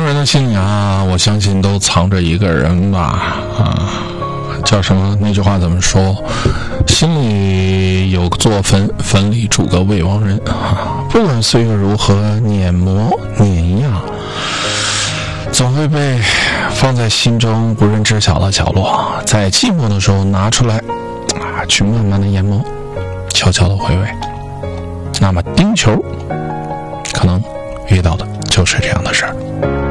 人的心里啊，我相信都藏着一个人吧。叫什么？那句话怎么说？心里有座坟，坟里住个未亡人。不管岁月如何碾磨碾压，总会被放在心中无人知晓的角落，在寂寞的时候拿出来去慢慢的研磨，悄悄的回味。那么丁球可能遇到的就是这样的事儿。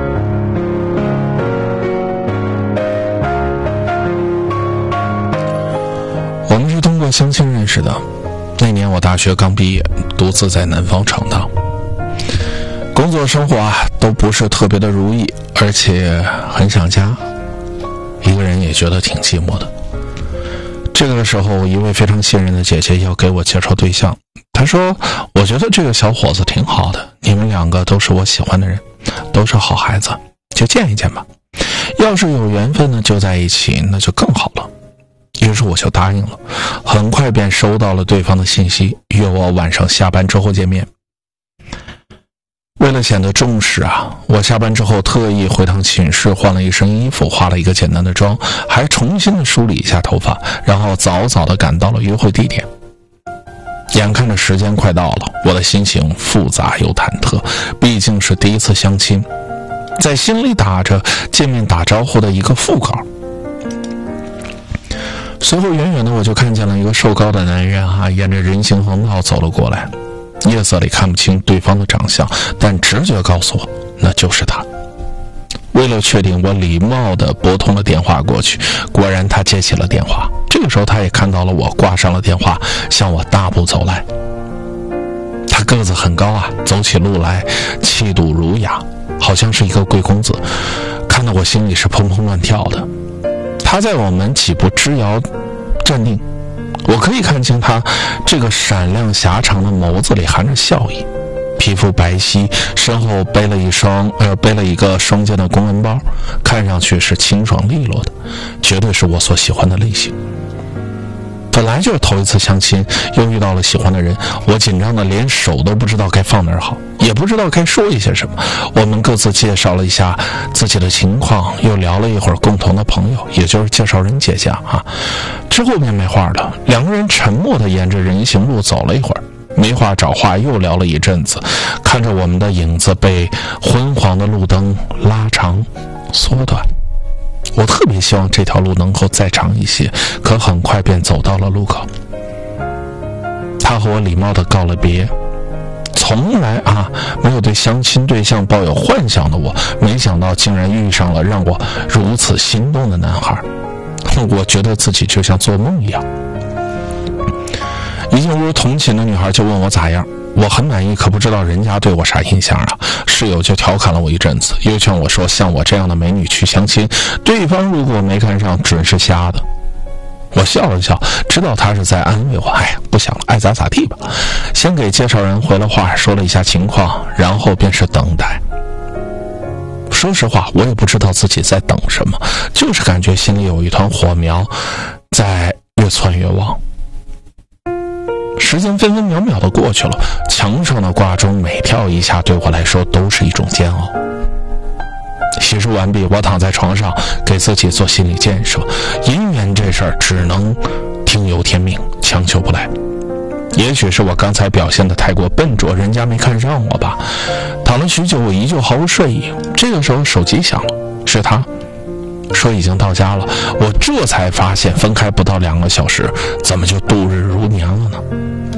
我们是通过相亲认识的，那年我大学刚毕业，独自在南方闯荡，工作生活都不是特别的如意，而且很想家，一个人也觉得挺寂寞的。这个时候，一位非常信任的姐姐要给我介绍对象，她说我觉得这个小伙子挺好的，你们两个都是我喜欢的人，都是好孩子，就见一见吧，要是有缘分呢就在一起，那就更好了。于是我就答应了，很快便收到了对方的信息，约我晚上下班之后见面。为了显得重视我下班之后特意回趟寝室换了一身衣服，化了一个简单的妆，还重新的梳理一下头发，然后早早的赶到了约会地点。眼看着时间快到了，我的心情复杂又忐忑，毕竟是第一次相亲，在心里打着见面打招呼的一个副稿。随后远远的我就看见了一个瘦高的男人沿着人行横道走了过来。夜色里看不清对方的长相，但直觉告诉我那就是他。为了确定，我礼貌地拨通了电话过去，果然他接起了电话。这个时候他也看到了我，挂上了电话，向我大步走来。他个子很高走起路来气度儒雅，好像是一个贵公子，看得我心里是砰砰乱跳的。他在我们几步之遥站定，我可以看清他这个闪亮狭长的眸子里含着笑意，皮肤白皙，身后背了一个双肩的公文包，看上去是清爽利落的，绝对是我所喜欢的类型。本来就是头一次相亲，又遇到了喜欢的人，我紧张的连手都不知道该放哪儿好，也不知道该说一些什么。我们各自介绍了一下自己的情况，又聊了一会儿共同的朋友，也就是介绍人姐姐之后便没话了，两个人沉默地沿着人行路走了一会儿，没话找话又聊了一阵子，看着我们的影子被昏黄的路灯拉长缩短。我特别希望这条路能够再长一些，可很快便走到了路口。他和我礼貌地告了别。从来没有对相亲对象抱有幻想的我，没想到竟然遇上了让我如此心动的男孩。我觉得自己就像做梦一样。一进屋，同寝的女孩就问我咋样，我很满意，可不知道人家对我啥印象室友就调侃了我一阵子，又劝我说像我这样的美女去相亲，对方如果没看上准是瞎的。我笑了笑，知道他是在安慰我，不想了，爱咋咋地吧。先给介绍人回了话，说了一下情况，然后便是等待。说实话，我也不知道自己在等什么，就是感觉心里有一团火苗在越窜越旺。时间分分秒秒的过去了，墙上的挂钟每跳一下对我来说都是一种煎熬。洗漱完毕，我躺在床上给自己做心理建设，姻缘这事儿只能听由天命，强求不来。也许是我刚才表现得太过笨拙，人家没看上我吧。躺了许久，我依旧毫无睡意。这个时候手机响了，是他说已经到家了。我这才发现分开不到2个小时，怎么就度日如年了呢？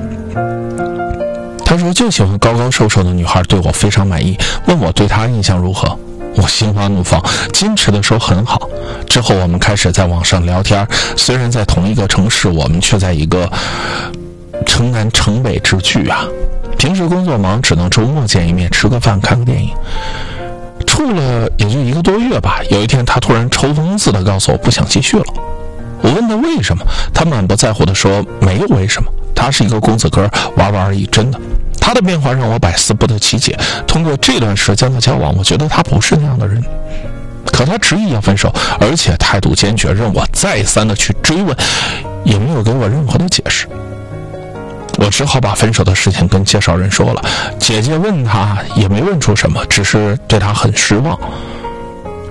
他说就喜欢高高瘦瘦的女孩，对我非常满意，问我对他印象如何。我心花怒放，矜持地说很好。之后我们开始在网上聊天，虽然在同一个城市，我们却在一个城南城北之距平时工作忙，只能周末见一面，吃个饭，看个电影。处了也就1个多月吧，有一天他突然抽风似的告诉我不想继续了。我问他为什么，他满不在乎地说没有为什么，他是一个公子哥，玩玩而已，真的。他的变化让我百思不得其解，通过这段时间的交往，我觉得他不是那样的人。可他执意要分手，而且态度坚决，让我再三的去追问，也没有给我任何的解释。我只好把分手的事情跟介绍人说了，姐姐问他也没问出什么，只是对他很失望。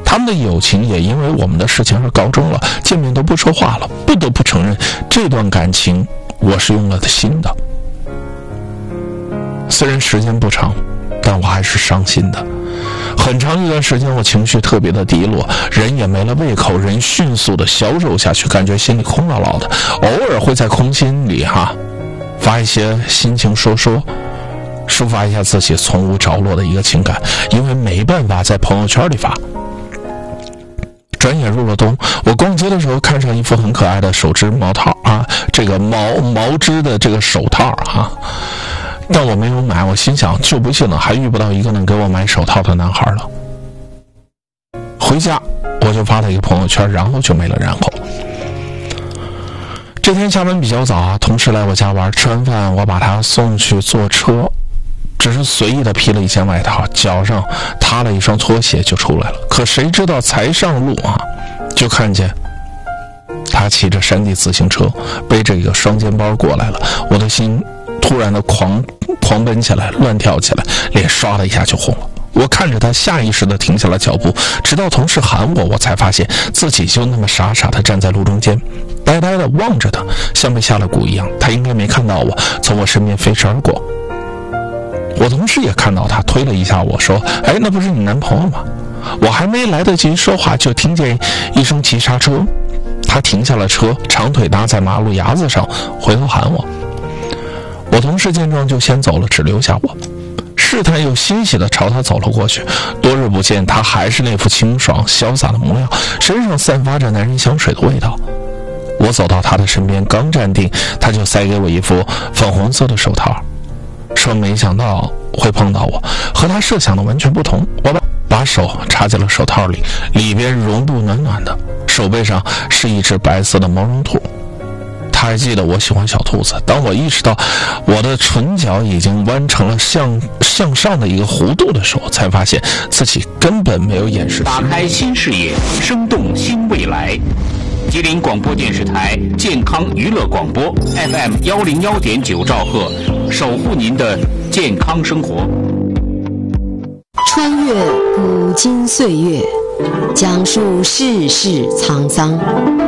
他们的友情也因为我们的事情而告终了，见面都不说话了。不得不承认，这段感情我是用了的心的。虽然时间不长，但我还是伤心的。很长一段时间我情绪特别的低落，人也没了胃口，人迅速的消瘦下去，感觉心里空落落的。偶尔会在空心里发一些心情说，抒发一下自己从无着落的一个情感，因为没办法在朋友圈里发。转眼入了冬，我逛街的时候看上一副很可爱的手织毛套这个毛织的这个手套但我没有买，我心想就不信了，还遇不到一个能给我买手套的男孩了。回家我就发了一个朋友圈，然后就没了然后。这天下班比较早同事来我家玩，吃完饭我把他送去坐车，只是随意的披了一件外套，脚上踏了一双拖鞋就出来了。可谁知道才上路就看见他骑着山地自行车，背着一个双肩包过来了。我的心突然的狂奔起来，乱跳起来，脸刷的一下就红了。我看着他下意识的停下了脚步，直到同事喊我才发现自己就那么傻傻的站在路中间，呆呆的望着他，像被下了蛊一样。他应该没看到我从我身边飞驰而过。我同事也看到他，推了一下我说：“哎，那不是你男朋友吗？”我还没来得及说话，就听见一声急刹车，他停下了车，长腿搭在马路牙子上，回头喊我。我同事见状就先走了，只留下我，试探又欣喜地朝他走了过去。多日不见，他还是那副清爽潇洒的模样，身上散发着男人香水的味道。我走到他的身边，刚站定，他就塞给我一副粉红色的手套，说没想到会碰到我，和他设想的完全不同。我把手插进了手套里，里边绒布暖暖的，手背上是一只白色的毛绒兔。他还记得我喜欢小兔子。当我意识到我的唇角已经弯成了向上的一个弧度的时候，才发现自己根本没有掩饰。 打开新视野，生动新未来。吉林广播电视台健康娱乐广播 FM 101.9兆赫，守护您的健康生活。 穿越古今岁月，讲述世事沧桑。